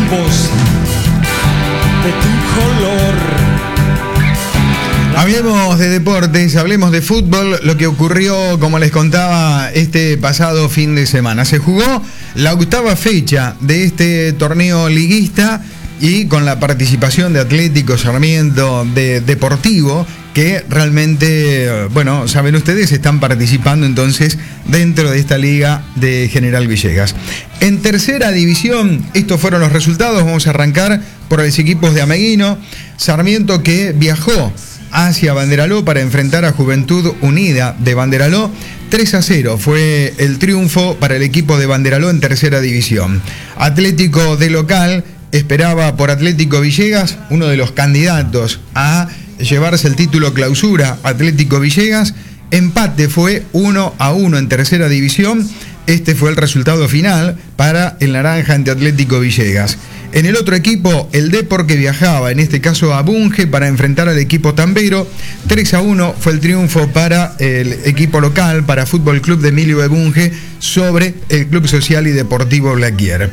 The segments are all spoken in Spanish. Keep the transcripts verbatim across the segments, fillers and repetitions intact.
campos de tu color. Hablemos de deportes, hablemos de fútbol, lo que ocurrió, como les contaba, este pasado fin de semana. Se jugó la octava fecha de este torneo liguista y con la participación de Atlético Sarmiento de Deportivo, que realmente, bueno, saben ustedes, están participando entonces dentro de esta liga de General Villegas. En tercera división, estos fueron los resultados. Vamos a arrancar por los equipos de Ameguino. Sarmiento, que viajó hacia Banderaló para enfrentar a Juventud Unida de Banderaló. tres a cero fue el triunfo para el equipo de Banderaló en tercera división. Atlético de local esperaba por Atlético Villegas, uno de los candidatos a llevarse el título clausura, Atlético Villegas. Empate fue uno a uno en tercera división. Este fue el resultado final para el naranja ante Atlético Villegas. En el otro equipo, el Depor, que viajaba, en este caso a Bunge, para enfrentar al equipo tambero. tres a uno fue el triunfo para el equipo local, para Fútbol Club de Emilio de Bunge, sobre el Club Social y Deportivo Blaquier.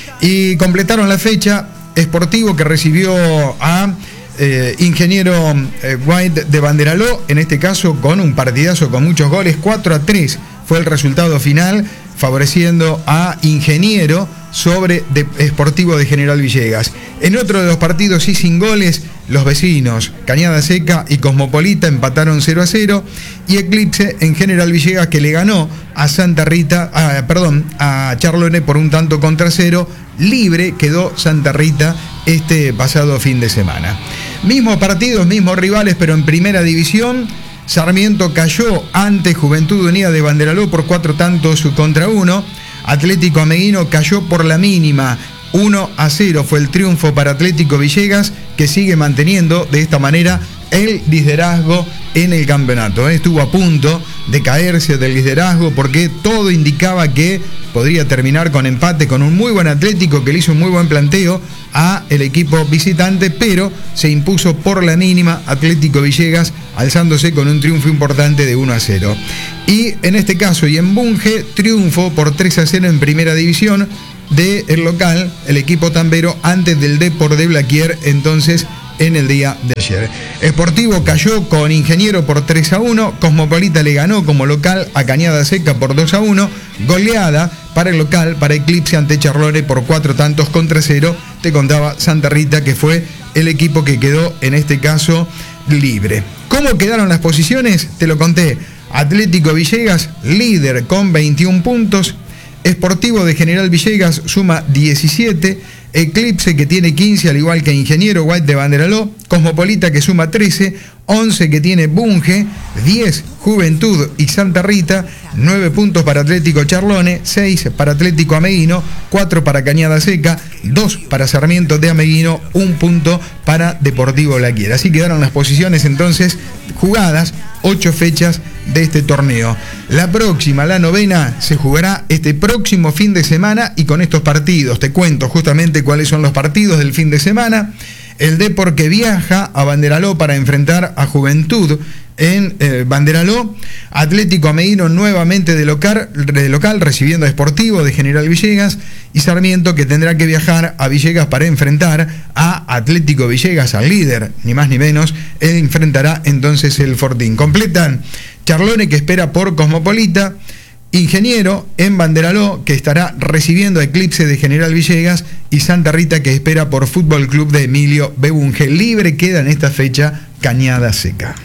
Y completaron la fecha Sportivo, que recibió a eh, Ingeniero eh, White de Banderaló, en este caso con un partidazo con muchos goles. cuatro a tres fue el resultado final, favoreciendo a Ingeniero sobre de Sportivo de General Villegas. En otro de los partidos y sin goles, los vecinos Cañada Seca y Cosmopolita empataron cero a cero, y Eclipse en General Villegas, que le ganó a Santa Rita, ah, perdón, a Charlone por un tanto contra cero. Libre quedó Santa Rita este pasado fin de semana. Mismos partidos, mismos rivales, pero en primera división. Sarmiento cayó ante Juventud Unida de Banderaló por cuatro tantos contra uno. Atlético Ameguino cayó por la mínima, uno a cero fue el triunfo para Atlético Villegas, que sigue manteniendo de esta manera el liderazgo en el campeonato. Estuvo a punto de caerse del liderazgo porque todo indicaba que podría terminar con empate con un muy buen Atlético, que le hizo un muy buen planteo a el equipo visitante, pero se impuso por la mínima Atlético Villegas, alzándose con un triunfo importante de uno a cero. Y en este caso, y en Bunge, triunfo por tres a cero en primera división del local, el equipo tambero, antes del Depor de Blaquier, entonces en el día de ayer. Sportivo cayó con Ingeniero por tres a uno, Cosmopolita le ganó como local a Cañada Seca por dos a uno, goleada para el local, para Eclipse ante Charlone por cuatro tantos contra cero. Te contaba Santa Rita, que fue el equipo que quedó en este caso libre. ¿Cómo quedaron las posiciones? Te lo conté. Atlético Villegas, líder con veintiún puntos. Sportivo de General Villegas suma diecisiete. Eclipse, que tiene quince, al igual que Ingeniero White de Banderaló. Cosmopolita, que suma trece. once que tiene Bunge. diez Juventud y Santa Rita. nueve puntos para Atlético Charlone. seis para Atlético Ameguino. cuatro para Cañada Seca. dos para Sarmiento de Ameguino. un punto para Deportivo Blaquier. Así quedaron las posiciones entonces jugadas. ocho fechas de este torneo. La próxima, la novena, se jugará este próximo fin de semana, y con estos partidos te cuento justamente cuáles son los partidos del fin de semana. El Depor, que viaja a Banderaló para enfrentar a Juventud en eh, Banderaló. Atlético Ameguino nuevamente de local, de local, recibiendo a Sportivo de General Villegas. Y Sarmiento, que tendrá que viajar a Villegas para enfrentar a Atlético Villegas, al líder, ni más ni menos. Él enfrentará entonces el Fortín. Completan Charlone, que espera por Cosmopolita. Ingeniero en Banderaló, que estará recibiendo a Eclipse de General Villegas, y Santa Rita, que espera por Fútbol Club de Emilio de Bunge. Libre queda en esta fecha Cañada Seca.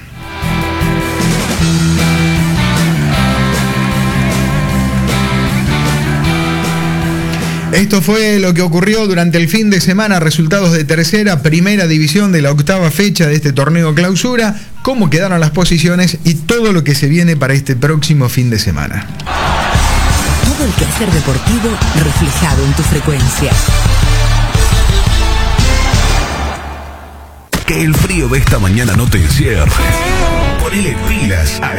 Esto fue lo que ocurrió durante el fin de semana, resultados de tercera, primera división de la octava fecha de este torneo clausura, cómo quedaron las posiciones y todo lo que se viene para este próximo fin de semana. Todo el quehacer deportivo reflejado en tu frecuencia. Que el frío de esta mañana no te encierre. Ponele pilas a